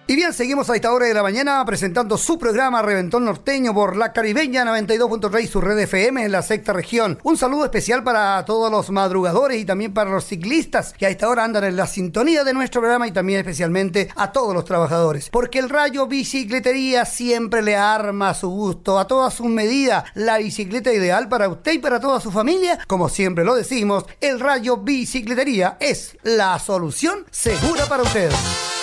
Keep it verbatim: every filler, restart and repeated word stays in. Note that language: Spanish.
Y bien, seguimos a esta hora de la mañana presentando su programa Reventón Norteño por La Caribeña noventa y dos punto tres, su red F M en la sexta región. Un saludo especial para todos los madrugadores y también para los ciclistas que a esta hora andan en la sintonía de nuestro programa, y también especialmente a todos los trabajadores. Porque el Rayo Bicicletería siempre le arma a su gusto, a todas sus medidas, la bicicleta ideal para usted y para toda su familia. Como siempre lo decimos, el Rayo Bicicletería es la solución segura para usted.